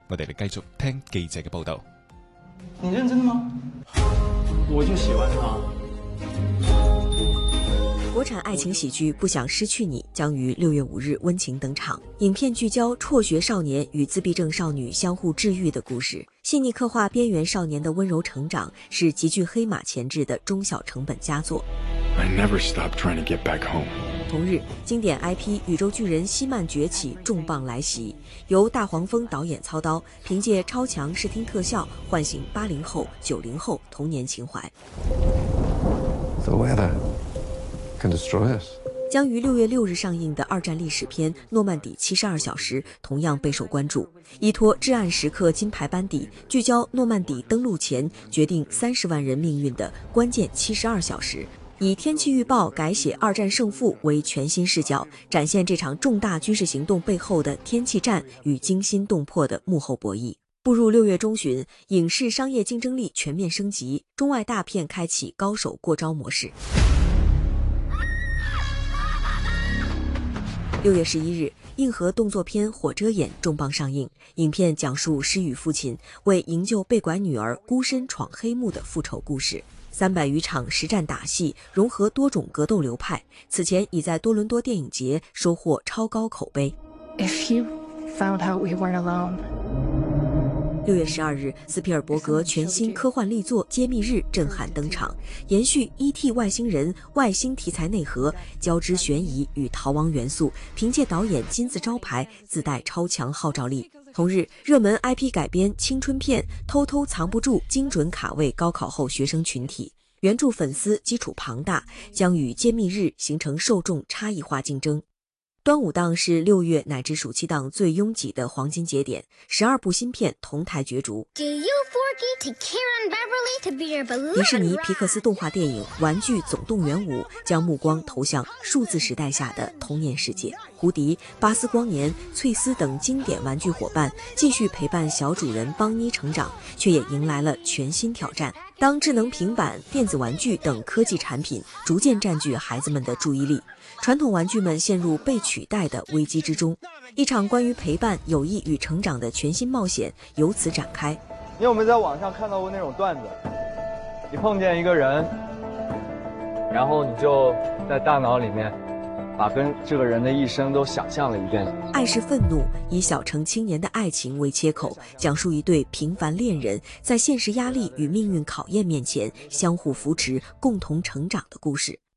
我哋嚟繼續聽記者嘅報道。 你認真的嗎？我就喜歡他。 国产爱情喜剧《不想失去你》将于6月5日温情登场。影片聚焦辍学少年与自闭症少女相互治愈的故事，细腻刻画边缘少年的温柔成长，是极具黑马潜质的中小成本佳作。 I never stopped trying to get back home。 同日，经典 IP 宇宙巨人希曼崛起重磅来袭，由大黄蜂导演操刀，凭借超强视听特效唤醒80后、90后童年情怀。 The weather can destroy us。 将于6月6日上映的二战历史片《诺曼底72小时》同样备受关注。依托至暗时刻金牌班底，聚焦诺曼底登陆前决定30万人命运的关键72小时，以天气预报改写二战胜负为全新视角，展现这场重大军事行动背后的天气战与惊心动魄的幕后博弈。步入6月中旬，影视商业竞争力全面升级，中外大片开启高手过招模式。6月11日，硬核动作片《火遮眼》重磅上映。影片讲述失语父亲为营救被拐女儿孤身闯黑幕的复仇故事。300余场实战打戏，融合多种格斗流派，此前已在多伦多电影节收获超高口碑。 If you found out we weren't alone。 6月12日，斯皮尔伯格全新科幻力作《揭秘日》震撼登场，延续 E.T. 外星人外星题材内核，交织悬疑与逃亡元素，凭借导演金字招牌，自带超强号召力。同日，热门 IP 改编青春片《偷偷藏不住》精准卡位高考后学生群体，原著粉丝基础庞大，将与《揭秘日》形成受众差异化竞争。端午档是6月乃至暑期档最拥挤的黄金节点，12部新片同台角逐。迪士尼皮克斯动画电影《玩具总动员5》将目光投向数字时代下的童年世界。胡迪、巴斯光年、翠丝等经典玩具伙伴继续陪伴小主人邦妮成长，却也迎来了全新挑战。当智能平板、电子玩具等科技产品逐渐占据孩子们的注意力，传统玩具们陷入被取代的危机之中。一场关于陪伴、友谊与成长的全新冒险由此展开。 你有没有在网上看到过那种段子？你碰见一个人，然后你就在大脑里面把跟这个人的一生都想象了一遍。 爱是愤怒，以小城青年的爱情为切口，讲述一对平凡恋人在现实压力与命运考验面前相互扶持、共同成长的故事。